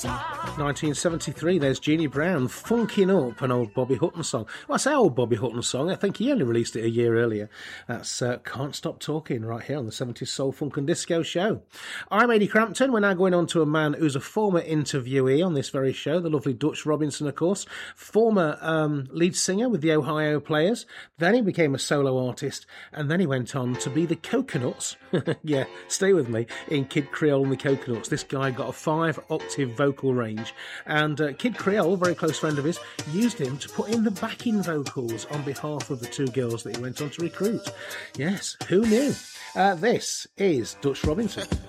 1973, there's Jeannie Brown funking up an old Bobby Hutton song. Well, I say old Bobby Hutton song, I think he only released it a year earlier. That's Can't Stop Talking right here on the 70s Soul, Funk and Disco show. I'm Eddie Crampton. We're now going on to a man who's a former interviewee on this very show, the lovely Dutch Robinson, of course, former lead singer with the Ohio Players. Then he became a solo artist, and then he went on to be the Coconuts. Yeah, stay with me, in Kid Creole and the Coconuts. This guy got a 5-octave vocal range, and Kid Creole, very close friend of his, used him to put in the backing vocals on behalf of the two girls that he went on to recruit. Yes, who knew? This is Dutch Robinson.